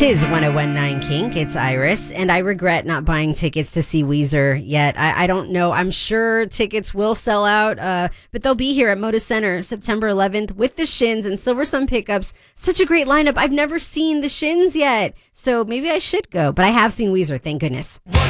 'Tis 1019 Kink. It's Iris, and I regret not buying tickets to see Weezer yet. I don't know. I'm sure tickets will sell out, but they'll be here at Moda Center September 11th with the Shins and Silver Sun Pickups. Such a great lineup. I've never seen the Shins yet, so maybe I should go, but I have seen Weezer, thank goodness.